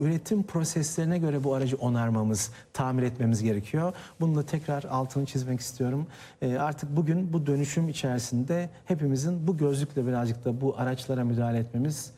üretim proseslerine göre bu aracı onarmamız, tamir etmemiz gerekiyor. Bunu da tekrar altını çizmek istiyorum. Artık bugün bu dönüşüm içerisinde hepimizin bu gözlükle birazcık da bu araçlara müdahale etmemiz